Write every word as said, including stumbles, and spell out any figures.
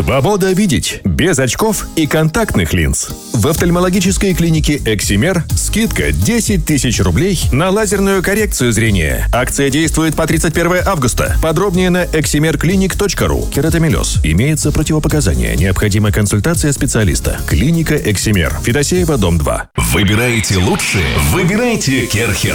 Свобода видеть без очков и контактных линз. В офтальмологической клинике «Эксимер» скидка десять тысяч рублей на лазерную коррекцию зрения. Акция действует по тридцать первое августа. Подробнее на эксимер клиник точка ру. Кератомелез. Имеется противопоказания. Необходима консультация специалиста. Клиника «Эксимер». Федосеева, дом два. Выбираете лучшее? Выбирайте Керхер.